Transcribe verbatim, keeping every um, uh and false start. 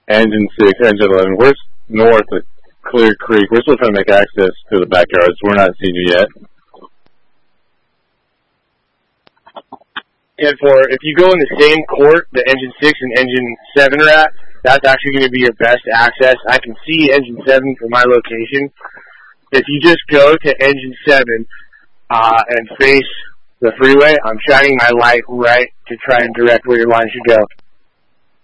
Engine six, Engine eleven. We're north of Clear Creek. We're still trying to make access to the backyards. We're not seeing you yet. And for, if you go in the same court that Engine six and Engine seven are at, that's actually going to be your best access. I can see Engine seven from my location. If you just go to Engine seven uh, and face the freeway, I'm shining my light right to try and direct where your line should go.